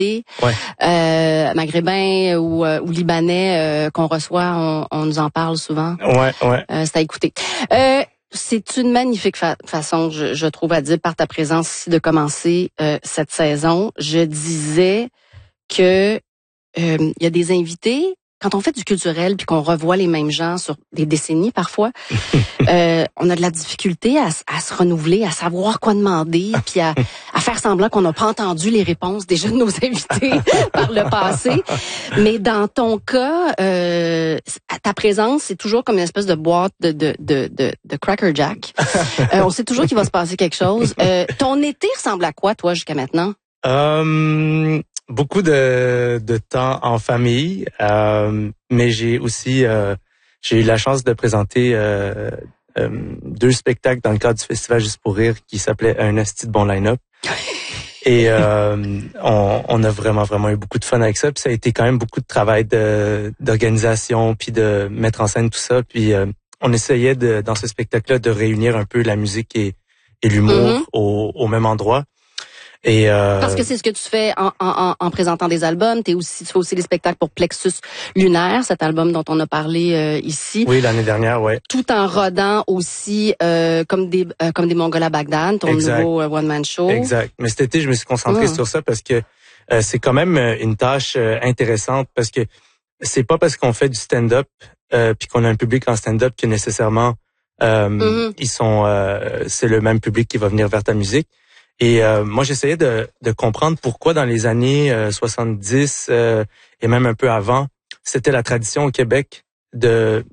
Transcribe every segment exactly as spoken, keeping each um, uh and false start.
ouais. euh, maghrébins ou, euh, ou libanais euh, qu'on reçoit, on, on nous en parle souvent. Ouais, ouais. Euh, c'est à écouter. Euh, c'est une magnifique fa- façon, je, je trouve, à dire, par ta présence ici, de commencer euh, cette saison. Je disais que euh, il y a des invités. Quand on fait du culturel puis qu'on revoit les mêmes gens sur des décennies parfois, euh, on a de la difficulté à, à se renouveler, à savoir quoi demander, puis à, à faire semblant qu'on n'a pas entendu les réponses déjà de nos invités par le passé. Mais dans ton cas, euh, ta présence, c'est toujours comme une espèce de boîte de de de de, de Cracker Jack. Euh, on sait toujours qu'il va se passer quelque chose. Euh, ton été ressemble à quoi, toi, jusqu'à maintenant? Um, beaucoup de, de temps en famille, euh, mais j'ai aussi euh, j'ai eu la chance de présenter euh, euh, deux spectacles dans le cadre du Festival Juste pour rire qui s'appelait Un esti de bon line-up. Et euh, on, on a vraiment vraiment eu beaucoup de fun avec ça. Puis ça a été quand même beaucoup de travail de d'organisation, puis de mettre en scène tout ça. Puis euh, on essayait de dans ce spectacle-là de réunir un peu la musique et, et l'humour mm-hmm. au, au même endroit. Et euh... Parce que c'est ce que tu fais en, en, en présentant des albums. T'es aussi, tu fais aussi des spectacles pour Plexus Lunaire, cet album dont on a parlé euh, ici. Oui, l'année dernière, ouais. Tout en rodant aussi euh, comme des euh, comme des Mongols à Bagdad, ton exact. nouveau euh, one man show. Exact. Mais cet été, je me suis concentré mmh. sur ça parce que euh, c'est quand même une tâche euh, intéressante parce que c'est pas parce qu'on fait du stand-up euh, puis qu'on a un public en stand-up que nécessairement euh, mmh. ils sont euh, c'est le même public qui va venir vers ta musique. Et euh, moi, j'essayais de, de comprendre pourquoi dans les années euh, soixante-dix euh, et même un peu avant, c'était la tradition au Québec de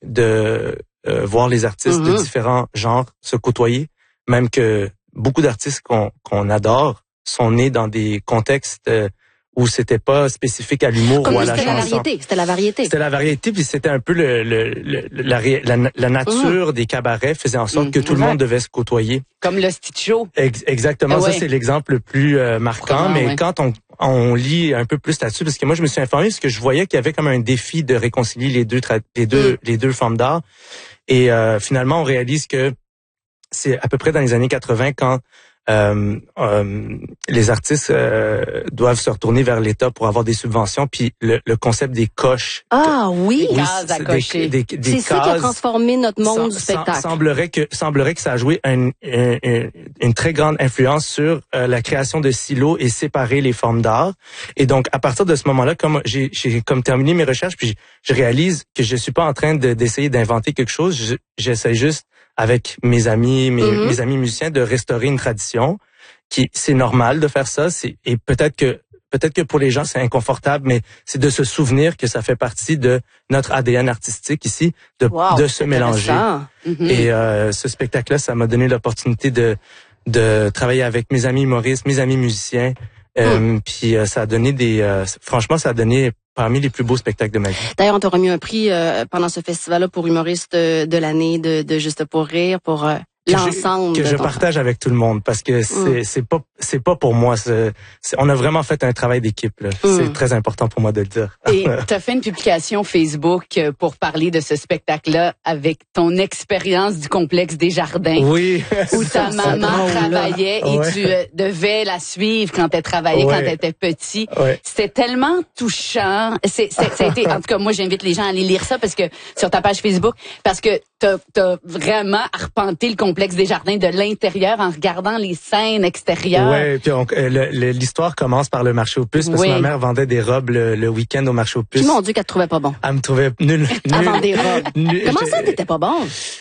de euh, voir les artistes mm-hmm. de différents genres se côtoyer, même que beaucoup d'artistes qu'on qu'on adore sont nés dans des contextes euh, où c'était pas spécifique à l'humour Comme ou à la chanson. chanson. C'était la variété. C'était la variété, puis c'était un peu le, le, le la, la, la nature mmh. des cabarets faisait en sorte mmh. que tout exact. Le monde devait se côtoyer. Comme le Stitch Show. Ex- exactement, ah ouais. Ça c'est l'exemple le plus euh, marquant. Comment, mais ouais. quand on, on lit un peu plus là-dessus, parce que moi je me suis informé, parce que je voyais qu'il y avait comme un défi de réconcilier les deux tra- les deux mmh. les deux formes d'art. Et euh, finalement on réalise que c'est à peu près dans les années quatre-vingts quand Euh, euh, les artistes euh, doivent se retourner vers l'État pour avoir des subventions, puis le, le concept des coches. Ah oui, des cases à cocher. Des, des, des c'est ça qui a transformé notre monde sem- du spectacle. Semblerait que semblerait que ça a joué une, une, une très grande influence sur euh, la création de silos et séparer les formes d'art. Et donc à partir de ce moment-là, comme j'ai, j'ai comme terminé mes recherches, puis je réalise que je suis pas en train de, d'essayer d'inventer quelque chose. Je, j'essaie juste avec mes amis, mes, mm-hmm. mes amis musiciens, de restaurer une tradition. Qui c'est normal de faire ça. C'est, et peut-être que peut-être que pour les gens c'est inconfortable, mais c'est de se souvenir que ça fait partie de notre A D N artistique ici, de wow, de se mélanger. Mm-hmm. Et euh, ce spectacle-là, ça m'a donné l'opportunité de de travailler avec mes amis humoristes, mes amis musiciens. Euh, mm. Puis euh, ça a donné des, euh, franchement, ça a donné parmi les plus beaux spectacles de ma vie. D'ailleurs, on t'a remis un prix euh, pendant ce festival-là pour humoriste de l'année de, de Juste pour rire, pour euh, que l'ensemble. Je, que je partage temps. Avec tout le monde parce que c'est, mm. c'est pas, c'est pas pour moi. C'est, c'est, on a vraiment fait un travail d'équipe. Là. Mm. C'est très important pour moi de le dire. Et t'as fait une publication Facebook pour parler de ce spectacle-là avec ton expérience du complexe des Jardins. Oui. Où ta maman travaillait et ouais. tu euh, devais la suivre quand elle travaillait, ouais. quand elle était petit. Ouais. C'était tellement touchant. C'est, c'est, ça a été, en tout cas, moi, j'invite les gens à aller lire ça parce que sur ta page Facebook, parce que t'as, t'as vraiment arpenté le complexe des Jardins de l'intérieur en regardant les scènes extérieures. Ouais, puis on, le, le, l'histoire commence par le marché aux puces parce oui. que ma mère vendait des robes le, le week-end au marché aux puces. Puis mon Dieu qu'elle te trouvait pas bon. Elle me trouvait nul. nul. Elle vendait des robes. Nul. Comment ça t'étais pas bon?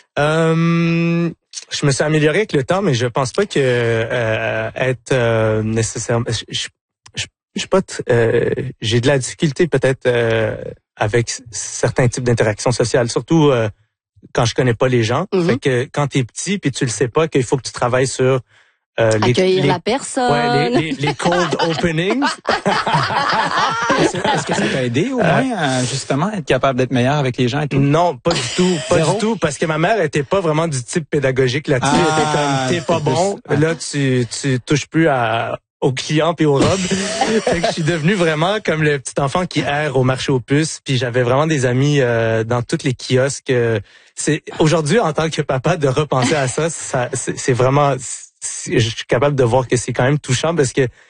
Euh, je me suis amélioré avec le temps, mais je pense pas que euh, être euh, nécessairement. Je, je, je, je sais pas. Euh, j'ai de la difficulté peut-être euh, avec certains types d'interactions sociales, surtout. Euh, quand je connais pas les gens. Mm-hmm. Fait que quand t'es petit puis tu le sais pas qu'il faut que tu travailles sur euh, les, accueillir les, la personne. Ouais, les, les, les cold openings. est-ce, est-ce que ça t'a aidé au moins à justement être capable d'être meilleur avec les gens et tout? Non, pas du tout, pas Zéro? du tout, parce que ma mère était pas vraiment du type pédagogique là-dessus. Ah, elle était comme t'es pas bon, plus... là tu tu touches plus à aux clients puis aux robes. Fait que je suis devenu vraiment comme le petit enfant qui erre au marché aux puces. Puis j'avais vraiment des amis euh, dans tous les kiosques. C'est aujourd'hui en tant que papa de repenser à ça, ça c'est, c'est vraiment. C'est, je suis capable de voir que c'est quand même touchant parce que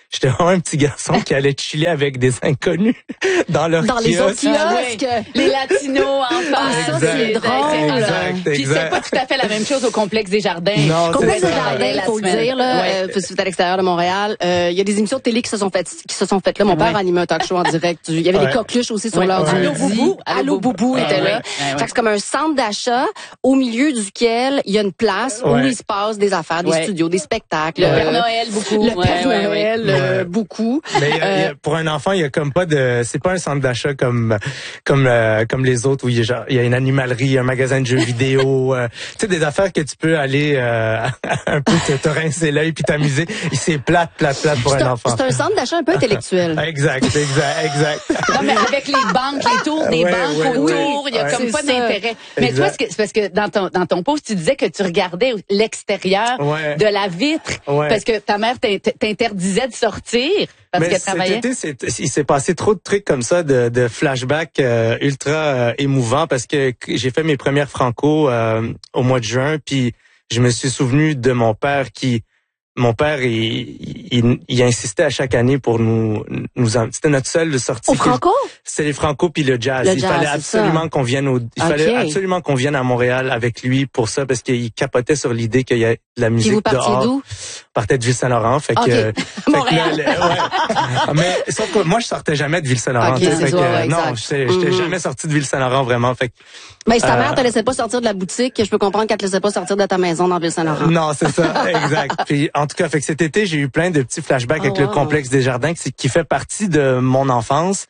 j'étais vraiment un petit garçon qui allait chiller avec des inconnus dans leur Dans les autres kiosque. kiosques. Ah, oui. Les latinos en face. ça, c'est drôle. Exact, Puis exact. c'est pas tout à fait la même chose au complexe des Jardins. Non, Complexe c'est des ça. Jardins, il faut le semaine. dire, là, Ouais. euh, c'est à l'extérieur de Montréal. Euh, Il y a des émissions de télé qui se sont faites, qui se sont faites là. Mon père Ouais. animait un talk show en direct. Il y avait Ouais. des coqueluches aussi sur Ouais. l'heure du Allô, midi. Boubou. Allô, Allô, Boubou Boubou. était Ouais, là. ouais, ouais. Fait que c'est comme un centre d'achat au milieu duquel il y a une place où Ouais. il se passe des affaires, des Ouais. studios, des spectacles. Le euh, Père Noël, beaucoup. Le Ouais, Père ouais, ouais. Noël, euh, Ouais. beaucoup. Mais il y a- il y a- pour un enfant, il y a comme pas de, c'est pas un centre d'achat comme comme euh, comme les autres où il y a genre, il y a une animalerie, un magasin de jeux vidéo, euh, tu sais des affaires que tu peux aller euh, un peu te, te rincer l'œil puis t'amuser. Et c'est plate, plate, plate pour C'est un un, enfant. c'est un centre d'achat un peu intellectuel. Exact, exact, exact. Non, mais avec les banques, les tours des Ouais, banques ouais, autour, il y a ouais. comme C'est pas ça. d'intérêt. Mais Exact. toi, c'est que- c'est parce que dans ton, dans ton post, tu disais que tu regardais l'extérieur Ouais. de la vitre Ouais. parce que ta mère t'in- t'interdisait de sortir parce Mais qu'elle cet travaillait. été, c'est- il s'est passé trop de trucs comme ça, de, de flashbacks euh, ultra euh, émouvants parce que j'ai fait mes premières franco euh, au mois de juin, puis je me suis souvenu de mon père qui, mon père, il, il, il insistait à chaque année pour nous, nous en- c'était notre seule sortie. Au Franco? C'est les franco puis le jazz. Le il jazz, fallait c'est absolument ça. qu'on vienne au, il Ok. fallait absolument qu'on vienne à Montréal avec lui pour ça parce qu'il capotait sur l'idée qu'il y a de la Puis musique vous partiez dehors. d'où? Partait de Ville-Saint-Laurent, fait que, Ok. euh, fait que Montréal. là, le- ouais. Mais sauf que moi je sortais jamais de Ville-Saint-Laurent. Ok, tu sais, c'est fait ça, que, ouais, non, exact. j'étais j'étais Mhm. jamais sorti de Ville-Saint-Laurent vraiment. Fait que, Ben, si ta Euh, mère te laissait pas sortir de la boutique, je peux comprendre qu'elle te laissait pas sortir de ta maison dans Ville-Saint-Laurent. non, c'est ça, exact. Puis en tout cas, fait que cet été j'ai eu plein de petits flashbacks Oh, avec le wow. complexe des Jardins qui, qui fait partie de mon enfance.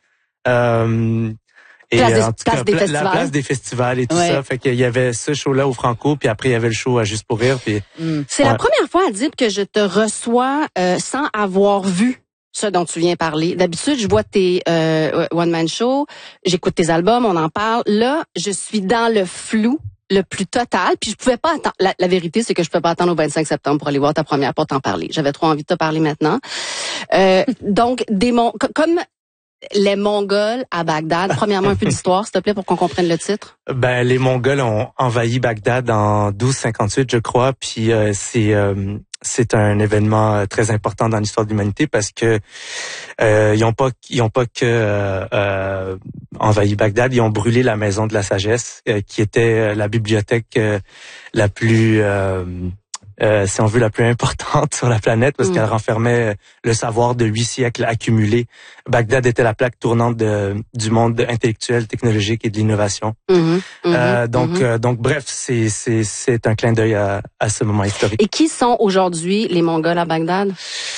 Euh, et Place des- en tout place cas, des pla- festivals. la place des festivals et tout Ouais. ça. Fait qu'il y avait ce show-là au Franco, puis après il y avait le show à Juste pour rire. Puis C'est la Ouais. première fois, Adib, que je te reçois euh, sans avoir vu ce dont tu viens parler. D'habitude, je vois tes euh, one-man shows, j'écoute tes albums, on en parle. Là, je suis dans le flou le plus total, puis je pouvais pas attendre. La, la vérité, c'est que je pouvais pas attendre au vingt-cinq septembre pour aller voir ta première pour t'en parler. J'avais trop envie de te parler maintenant. Euh, donc, des mon co- comme les Mongols à Bagdad. Premièrement, un peu d'histoire, s'il te plaît, pour qu'on comprenne le titre. ben les Mongols ont envahi Bagdad en douze cinquante-huit, je crois. Puis euh, c'est euh, c'est un événement euh, très important dans l'histoire de l'humanité parce que euh, ils ont pas ils ont pas que euh, euh, envahi Bagdad, ils ont brûlé la maison de la sagesse euh, qui était la bibliothèque euh, la plus euh, euh, si on veut la plus importante sur la planète parce Mm. qu'elle renfermait le savoir de huit siècles accumulé. Bagdad était la plaque tournante de, du monde intellectuel, technologique et de l'innovation. Mhm, mhm, Euh, donc, mhm. euh, donc bref, c'est c'est c'est un clin d'œil à, à ce moment historique. Et qui sont aujourd'hui les Mongols à Bagdad?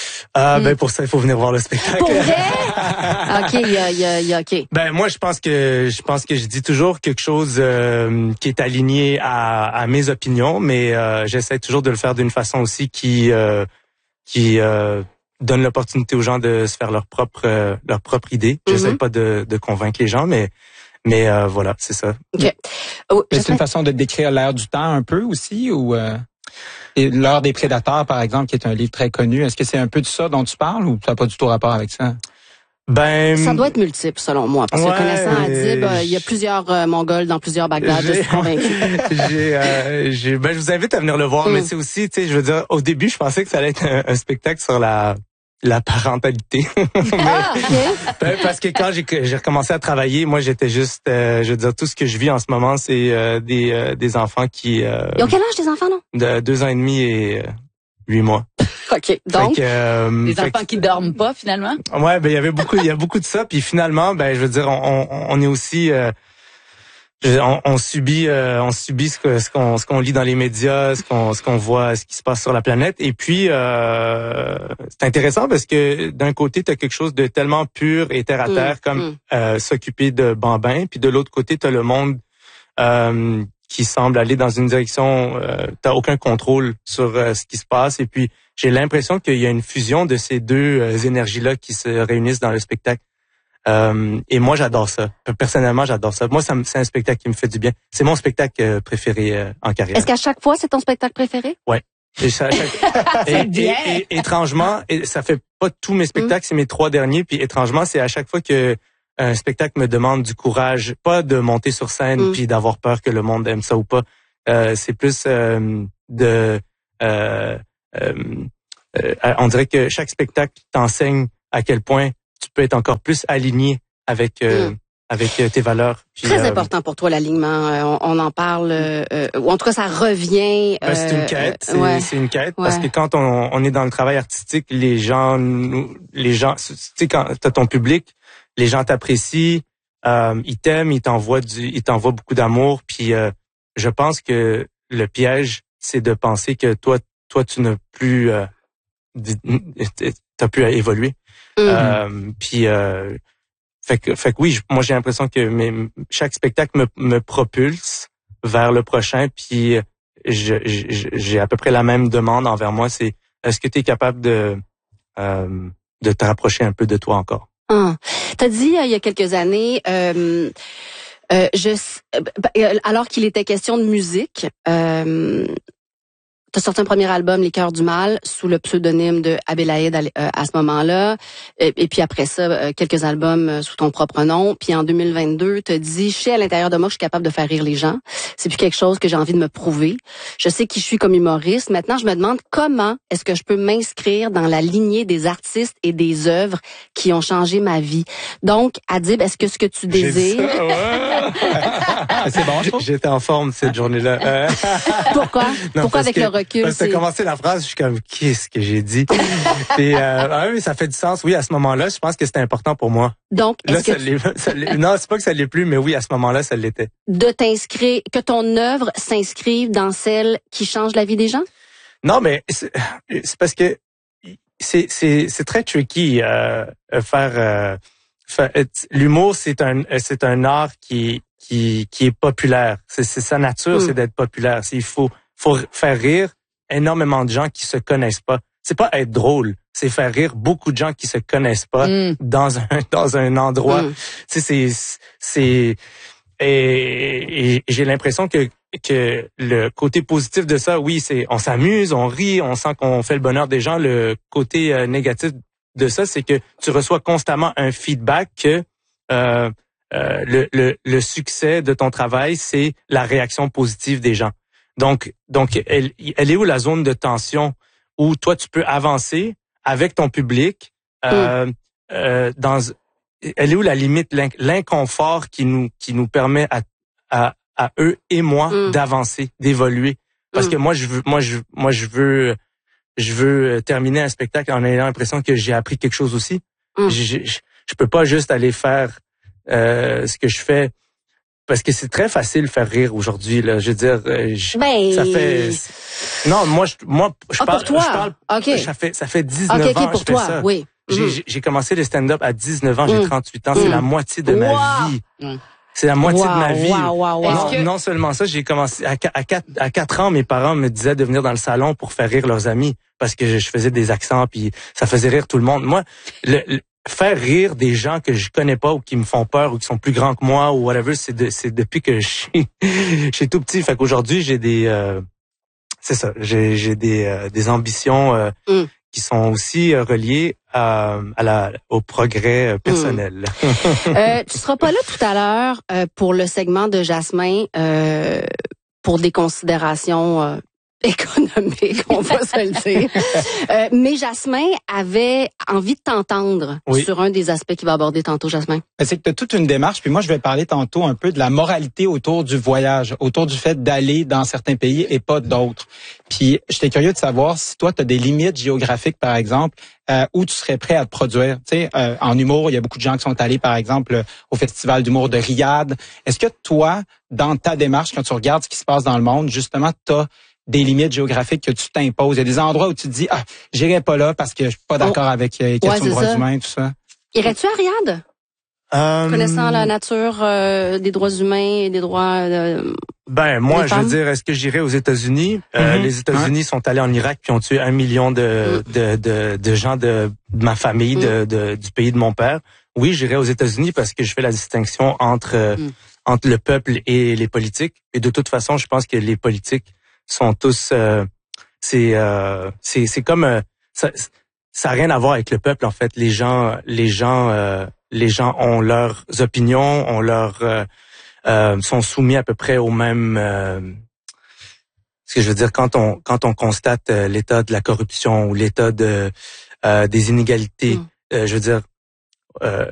Ah ben pour ça, il faut venir voir le spectacle. Pour vrai? OK, il y a, il y a, il y a, OK. Ben moi, je pense que je pense que je dis toujours quelque chose euh, qui est aligné à, à mes opinions, mais euh, j'essaie toujours de le faire d'une façon aussi qui euh, qui euh, donne l'opportunité aux gens de se faire leur propre euh, leur propre idée. J'essaie Mhm. pas de, de convaincre les gens, mais mais euh, voilà, c'est ça. Oh, Mais c'est j'espère- une façon de décrire l'ère du temps un peu aussi, ou euh, et l'heure des prédateurs, par exemple, qui est un livre très connu. Est-ce que c'est un peu de ça dont tu parles ou ça n'a pas du tout rapport avec ça? Ben Ça doit être multiple, selon moi. Parce que Ouais, connaissant Adib, euh, euh, il y a plusieurs euh, Mongols dans plusieurs Bagdad, je J'ai- suis convaincue. j'ai, euh, j'ai, ben, je vous invite à venir le voir, Mm. mais c'est aussi, tu sais, je veux dire, au début, je pensais que ça allait être un, un spectacle sur la la parentalité. Mais- Ah, OK. ben, parce que quand j'ai j'ai recommencé à travailler, moi, j'étais juste, euh, je veux dire, tout ce que je vis en ce moment, c'est euh, des euh, des enfants qui euh, Ils ont quel âge, tes enfants, non? de deux ans et demi et euh, huit mois. OK. Donc, Fait que, euh, Les fait enfants qui dorment pas, finalement. que- ouais, ben il y avait beaucoup, il y a beaucoup de ça, puis finalement, ben je veux dire, on, on, on est aussi euh, je- On, on subit, euh, on subit ce que- ce qu'on, ce qu'on lit dans les médias, ce qu'on, ce qu'on voit, ce qui se passe sur la planète. Et puis, euh, c'est intéressant parce que d'un côté, tu as quelque chose de tellement pur et terre à terre Mm, comme mm. euh, s'occuper de bambins. Puis de l'autre côté, tu as le monde euh, qui semble aller dans une direction. Euh, t'as aucun contrôle sur euh, ce qui se passe. Et puis, j'ai l'impression qu'il y a une fusion de ces deux euh, énergies-là qui se réunissent dans le spectacle. Euh, et moi, j'adore ça. Personnellement, j'adore ça. Moi, ça me- c'est un spectacle qui me fait du bien. C'est mon spectacle euh, préféré euh, en carrière. est-ce qu'à chaque fois, c'est ton spectacle préféré? Et ça- chaque- et, bien. et- et- étrangement, et ça fait pas tous mes spectacles, c'est mes trois derniers. Puis étrangement, c'est à chaque fois que un spectacle me demande du courage, pas de monter sur scène Mm. puis d'avoir peur que le monde aime ça ou pas. Euh, c'est plus euh, de euh, euh, euh, on dirait que chaque spectacle t'enseigne à quel point tu peux être encore plus aligné avec euh, mm. avec tes valeurs. Puis, Très euh, important pour toi l'alignement. Euh, on, on en parle, euh, ou en tout cas ça revient. Ben, c'est une quête, c'est, ouais. c'est une quête ouais. parce que quand on, on est dans le travail artistique, les gens, nous, les gens, tu sais quand t'as ton public, les gens t'apprécient, euh, ils t'aiment, ils t'envoient du, ils t'envoient beaucoup d'amour. Puis euh, je pense que le piège, c'est de penser que toi, toi tu n'as plus, euh, t'as plus à évoluer. Mm-hmm. Euh, puis euh, Fait que, fait que oui, moi j'ai l'impression que mes, chaque spectacle me, me propulse vers le prochain, puis je, je, j'ai à peu près la même demande envers moi, c'est est-ce que tu es capable de euh, de te rapprocher un peu de toi encore? Ah. T'as dit euh, il y a quelques années, euh, euh, je, euh, alors qu'il était question de musique, euh, t'as sorti un premier album, Les Cœurs du Mal, sous le pseudonyme de Abélaïde à, euh, à ce moment-là. Et, et puis après ça, euh, quelques albums euh, sous ton propre nom. Puis en deux mille vingt-deux, t'as dit, je sais à l'intérieur de moi que je suis capable de faire rire les gens. C'est plus quelque chose que j'ai envie de me prouver. Je sais qui je suis comme humoriste. Maintenant, je me demande comment est-ce que je peux m'inscrire dans la lignée des artistes et des œuvres qui ont changé ma vie. Donc, Adib, est-ce que ce que tu désires... Ça, ouais. C'est bon, je trouve. J'étais en forme cette journée-là. Euh... Pourquoi? Non, Pourquoi avec que... le recul? Parce que t'as commencé la phrase, je suis comme, qu'est-ce que j'ai dit? Et, euh, ah oui, ça fait du sens. Oui, à ce moment-là, je pense que c'était important pour moi. Donc, là, est-ce ça que l'est, ça l'est, non, c'est pas que ça l'est plus, mais oui, à ce moment-là, ça l'était. De t'inscrire, que ton œuvre s'inscrive dans celle qui change la vie des gens? Non, mais c'est, c'est parce que c'est, c'est, c'est très tricky, euh, faire, euh, faire, l'humour, c'est un, c'est un art qui, qui, qui est populaire. C'est, c'est sa nature, mm. c'est d'être populaire. C'est, il faut, faut faire rire énormément de gens qui se connaissent pas. C'est pas être drôle, c'est faire rire beaucoup de gens qui se connaissent pas mm. dans un dans un endroit. Mm. Tu sais, c'est c'est et, et j'ai l'impression que que le côté positif de ça, oui, c'est on s'amuse, on rit, on sent qu'on fait le bonheur des gens. Le côté euh, négatif de ça, c'est que tu reçois constamment un feedback que euh, euh, le, le le succès de ton travail, c'est la réaction positive des gens. Donc, donc, elle, elle est où la zone de tension où toi tu peux avancer avec ton public euh, mm. euh, dans, elle est où la limite, l'inconfort qui nous qui nous permet à à, à eux et moi mm. d'avancer, d'évoluer. Parce mm. que moi je veux, moi je moi je veux je veux terminer un spectacle en ayant l'impression que j'ai appris quelque chose aussi. Mm. Je, je je peux pas juste aller faire euh, ce que je fais. Parce que c'est très facile de faire rire aujourd'hui, là. Je veux dire, je, ben... ça fait. Non, moi, je, moi, je ah, parle. Pour toi. Je parle. Okay. Ça fait, ça fait dix-neuf okay, okay, ans pour que je toi. fais ça. Oui. J'ai, mm. j'ai, j'ai commencé le stand-up à dix-neuf ans. Mm. J'ai trente-huit ans. Mm. C'est la moitié de wow. ma vie. Mm. C'est la moitié wow, de ma vie. Wow, wow, wow. Non, que... non seulement ça, j'ai commencé à, à quatre, à quatre ans, mes parents me disaient de venir dans le salon pour faire rire leurs amis parce que je, je faisais des accents puis ça faisait rire tout le monde. Moi, le, le faire rire des gens que je connais pas ou qui me font peur ou qui sont plus grands que moi ou whatever, c'est de, c'est depuis que je suis, je suis tout petit. Fait qu'aujourd'hui, j'ai des, euh, c'est ça, j'ai, j'ai des, euh, des ambitions euh, mm. qui sont aussi euh, reliées à, à la, au progrès euh, personnel. Mm. euh, tu seras pas là tout à l'heure euh, pour le segment de Jasmin euh, pour des considérations euh, économique, on va se le dire. Euh, mais Jasmin avait envie de t'entendre oui. sur un des aspects qu'il va aborder tantôt, Jasmin. C'est que tu as toute une démarche, puis moi je vais parler tantôt un peu de la moralité autour du voyage, autour du fait d'aller dans certains pays et pas d'autres. Puis j'étais curieux de savoir si toi tu as des limites géographiques, par exemple, euh, où tu serais prêt à te produire. Tu sais, euh, en humour, il y a beaucoup de gens qui sont allés, par exemple, au Festival d'humour de Riyad. Est-ce que toi, dans ta démarche, quand tu regardes ce qui se passe dans le monde, justement, tu as des limites géographiques que tu t'imposes? Il y a des endroits où tu te dis, ah, j'irai pas là parce que je suis pas d'accord oh. avec les questions ouais, de droits ça. humains, tout ça. Irais-tu à Riyad? Um... Connaissant la nature euh, des droits humains et des droits euh, Ben, moi, je veux dire, est-ce que j'irais aux États-Unis? Mm-hmm. Euh, les États-Unis ouais. sont allés en Irak puis ont tué un million de, mm. de, de, de gens de, de ma famille, mm. de, de, du pays de mon père. Oui, j'irais aux États-Unis parce que je fais la distinction entre, mm. entre le peuple et les politiques. Et de toute façon, je pense que les politiques sont tous euh, c'est euh, c'est c'est comme euh, ça ça a rien à voir avec le peuple en fait. Les gens les gens euh, les gens ont leurs opinions, ont leurs euh, euh, sont soumis à peu près aux mêmes euh, Ce que je veux dire, quand on quand on constate euh, l'état de la corruption ou l'état de euh, des inégalités, mm. euh, je veux dire, euh,